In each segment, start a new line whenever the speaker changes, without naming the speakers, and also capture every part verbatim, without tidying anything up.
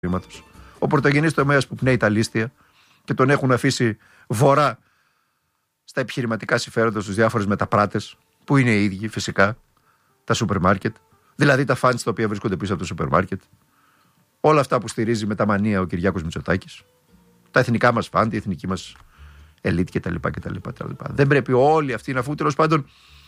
χρήματος. Ο πρωτογενής τομέας που πνέει τα λίστια και τον έχουν αφήσει βορρά στα επιχειρηματικά συμφέροντα στους διάφορους μεταπράτες, που είναι οι ίδιοι φυσικά, τα σούπερ μάρκετ, δηλαδή τα φαντς τα οποία βρίσκονται πίσω από το σούπερ μάρκετ. Όλα αυτά που στηρίζει με τα μανία ο Κυριάκος Μητσοτάκης, τα εθνικά μας φαντ, η εθνική μας ελίτ κτλ. Δεν πρέπει όλοι αυτοί να, αφού τέλος πάντων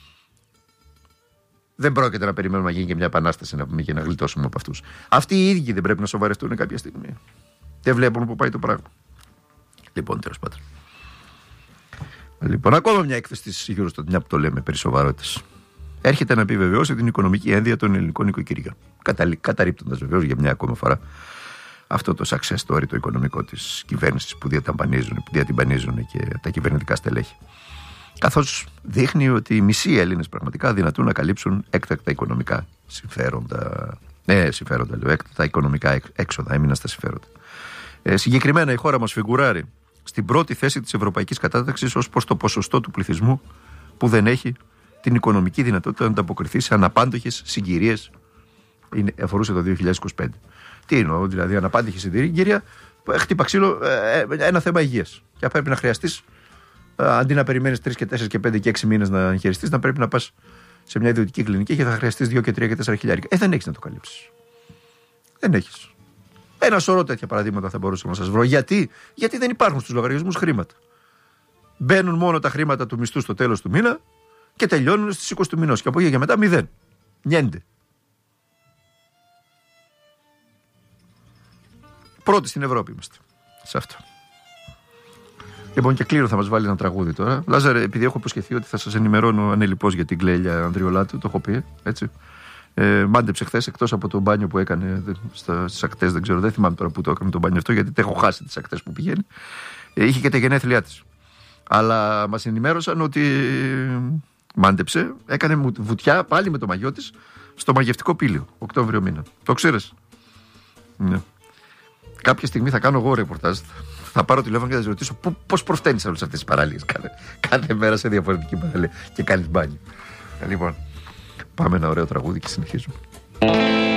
δεν πρόκειται να περιμένουμε να γίνει και μια επανάσταση να πούμε και να γλιτώσουμε από αυτούς. Αυτοί οι ίδιοι δεν πρέπει να σοβαρευτούν κάποια στιγμή. Δεν βλέπουν που πάει το πράγμα. Λοιπόν, τέλος πάντων. Λοιπόν, ακόμα μια έκθεση της Eurostat, μια που το λέμε περί σοβαρότητας, έρχεται να επιβεβαιώσει την οικονομική ένδυα των ελληνικών νοικοκυριών. Καταρρίπτοντας βεβαίως για μια ακόμα φορά αυτό το success story, το οικονομικό της κυβέρνησης που διατυμπανίζουν, που διατυμπανίζουν και τα κυβερνητικά στελέχη. Καθώς δείχνει ότι οι μισοί Έλληνες πραγματικά δυνατούν να καλύψουν έκτακτα οικονομικά συμφέροντα. Ναι, συμφέροντα λέω, έκτακτα οικονομικά έξοδα, έμειναν στα συμφέροντα. Ε, συγκεκριμένα η χώρα μας φιγουράρει στην πρώτη θέση της ευρωπαϊκής κατάταξης ως προς το ποσοστό του πληθυσμού που δεν έχει την οικονομική δυνατότητα να ανταποκριθεί σε αναπάντοχες συγκυρίες. Είναι, αφορούσε το δύο χιλιάδες είκοσι πέντε. Τι εννοώ, δηλαδή, αναπάντηχη συγκυρία, χτύπα ξύλο, ε, ένα θέμα υγείας. Και πρέπει να χρειαστείς, αντί να περιμένεις τρεις και τέσσερις και πέντε και έξι μήνες να εγχειριστείς, να πρέπει να πας σε μια ιδιωτική κλινική και θα χρειαστείς δύο και τρία και τέσσερα χιλιάρικα. Ε, δεν έχεις να το καλύψεις. Δεν έχεις. Ένα σωρό τέτοια παραδείγματα θα μπορούσα να σας βρω. Γιατί? Γιατί δεν υπάρχουν στους λογαριασμούς χρήματα. Μπαίνουν μόνο τα χρήματα του μισθού στο τέλος του μήνα και τελειώνουν στις είκοσι του μηνός. Και από εκεί και μετά μηδέν. Νιέντε. Πρώτοι στην Ευρώπη είμαστε σε αυτό. Λοιπόν, και κλείνω, θα μας βάλει ένα τραγούδι τώρα. Λάζαρε, επειδή έχω υποσχεθεί ότι θα σας ενημερώνω ανελιπώς για την Κλέλια Ανδριολάτου, το έχω πει, έτσι. Ε, μάντεψε χθες, εκτός από το μπάνιο που έκανε στις ακτές, δεν ξέρω, δεν θυμάμαι τώρα που το έκανε το μπάνιο αυτό, γιατί έχω χάσει τις ακτές που πηγαίνει. Ε, είχε και τα γενέθλιά της. Αλλά μας ενημέρωσαν ότι μάντεψε, έκανε βουτιά πάλι με το μαγιό της στο μαγευτικό πήλιο, Οκτώβριο μήνα. Το ξέρεις? Ναι. Κάποια στιγμή θα κάνω εγώ ρεπορτάζ. Θα πάρω τηλέφωνο και θα σα ρωτήσω πώς προφταίνεις όλες αυτές τις παραλίες. Κάθε, κάθε μέρα σε διαφορετική παραλία και κάνεις μπάνιο. Λοιπόν, πάμε ένα ωραίο τραγούδι και συνεχίζουμε.